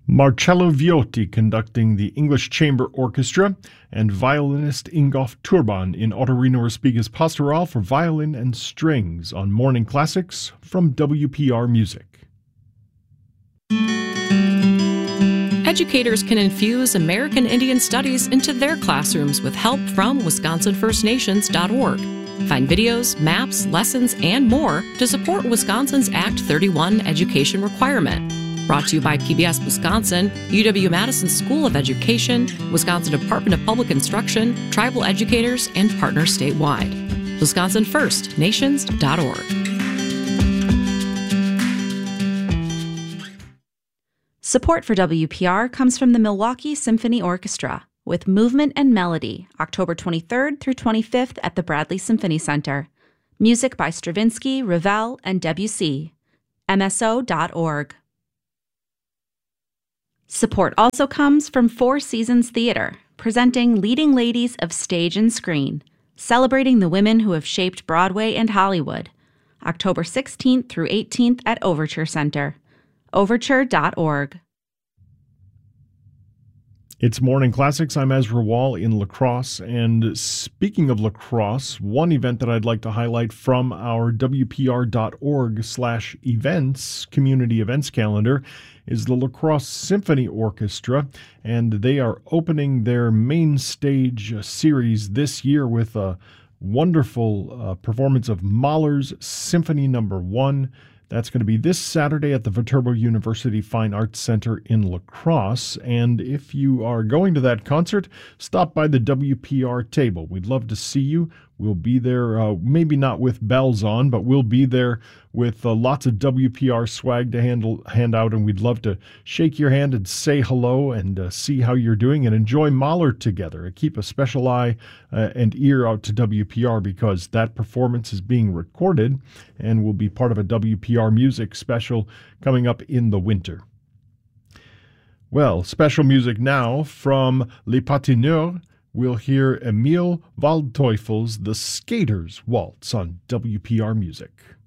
Marcello Viotti conducting the English Chamber Orchestra, and violinist Ingolf Turban in Ottorino Respighi's Pastoral for violin and strings on Morning Classics from WPR Music. Educators can infuse American Indian Studies into their classrooms with help from WisconsinFirstNations.org. Find videos, maps, lessons, and more to support Wisconsin's Act 31 education requirement. Brought to you by PBS Wisconsin, UW-Madison School of Education, Wisconsin Department of Public Instruction, tribal educators, and partners statewide. WisconsinFirstNations.org. Support for WPR comes from the Milwaukee Symphony Orchestra with Movement and Melody, October 23rd through 25th at the Bradley Symphony Center. Music by Stravinsky, Ravel, and Debussy. MSO.org. Support also comes from Four Seasons Theater, presenting Leading Ladies of Stage and Screen, celebrating the women who have shaped Broadway and Hollywood. October 16th through 18th at Overture Center. Overture.org. It's Morning Classics. I'm Ezra Wall in La Crosse. And speaking of La Crosse, one event that I'd like to highlight from our WPR.org/events community events calendar is the La Crosse Symphony Orchestra. And they are opening their main stage series this year with a wonderful performance of Mahler's Symphony No. 1. That's going to be this Saturday at the Viterbo University Fine Arts Center in La Crosse. And if you are going to that concert, stop by the WPR table. We'd love to see you. We'll be there, maybe not with bells on, but we'll be there with lots of WPR swag to hand out, and we'd love to shake your hand and say hello and see how you're doing and enjoy Mahler together. Keep a special eye and ear out to WPR because that performance is being recorded and will be part of a WPR music special coming up in the winter. Well, special music now from Les Patineurs. We'll hear Emil Waldteufel's The Skater's Waltz on WPR Music.